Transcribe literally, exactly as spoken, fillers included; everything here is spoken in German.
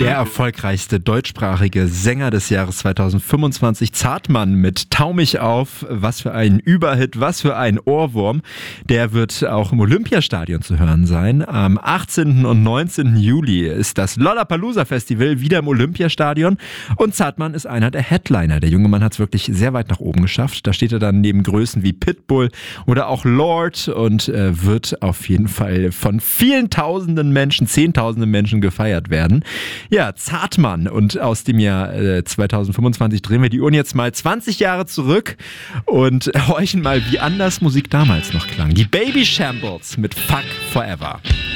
Der erfolgreichste deutschsprachige Sänger des Jahres zweitausendfünfundzwanzig, Zartmann mit Tau mich auf, was für ein Überhit, was für ein Ohrwurm. Der wird auch im Olympiastadion zu hören sein. Am achtzehnten und neunzehnten Juli ist das Lollapalooza Festival wieder im Olympiastadion und Zartmann ist einer der Headliner. Der junge Mann hat es wirklich sehr weit nach oben geschafft. Da steht er dann neben Größen wie Pitbull oder auch Lord und äh, wird auf jeden Fall von vielen tausenden Menschen, zehntausenden Menschen gefeiert werden. Ja, Zartmann, und aus dem Jahr äh, zweitausendfünfundzwanzig drehen wir die Uhren jetzt mal zwanzig Jahre zurück und horchen mal, wie anders Musik damals noch klang. Die Baby Shambles mit Fuck Forever.